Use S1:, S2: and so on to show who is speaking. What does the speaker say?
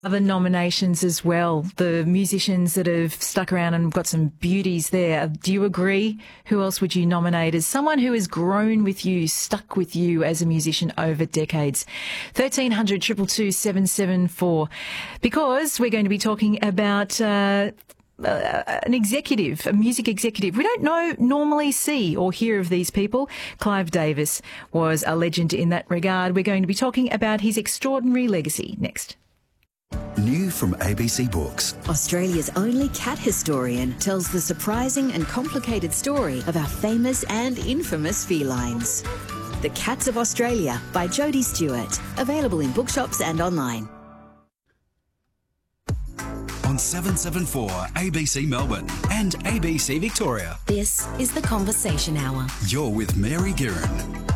S1: Other nominations as well, the musicians that have stuck around and got some beauties there. Do you agree? Who else would you nominate as someone who has grown with you, stuck with you as a musician over decades? 1300 222 774. Because we're going to be talking about an executive, a music executive. We don't normally see or hear of these people. Clive Davis was a legend in that regard. We're going to be talking about his extraordinary legacy next.
S2: New from ABC Books.
S3: Australia's only cat historian tells the surprising and complicated story of our famous and infamous felines. The Cats of Australia by Jodie Stewart. Available in bookshops and online.
S2: On 774 ABC Melbourne and ABC Victoria.
S3: This is The Conversation Hour.
S2: You're with Mary Giron.